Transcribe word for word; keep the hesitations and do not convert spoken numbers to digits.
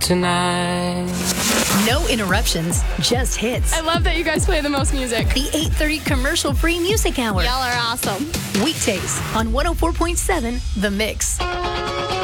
tonight. No interruptions, just hits. I love that you guys play the most music. The eight thirty commercial-free music hour. Y'all are awesome. Weekdays on one oh four point seven The Mix.